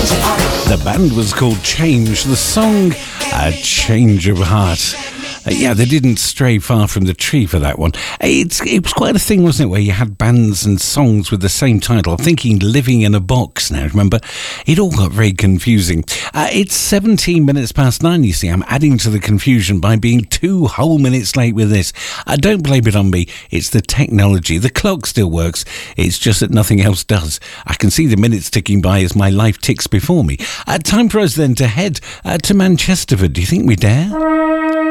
The band was called Change. The song, A Change of Heart. Yeah, they didn't stray far from the tree for that one. It was quite a thing, wasn't it, where you had bands and songs with the same title. I'm thinking Living in a Box now, remember? It all got very confusing. It's 17 minutes past 9, you see. I'm adding to the confusion by being 2 whole minutes late with this. Don't blame it on me. It's the technology. The clock still works. It's just that nothing else does. I can see the minutes ticking by as my life ticks before me. Time for us then to head to Manchesterford. Do you think we dare?